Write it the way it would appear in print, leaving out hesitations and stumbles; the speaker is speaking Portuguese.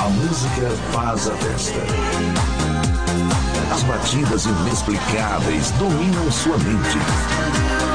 A música faz a festa. As batidas inexplicáveis dominam sua mente.